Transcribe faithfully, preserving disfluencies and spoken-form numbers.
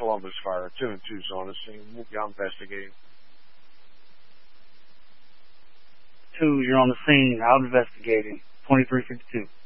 Columbus fire. Two and two's on the scene. We'll be out investigating. Two, you're on the scene, out investigating. twenty-three fifty-two.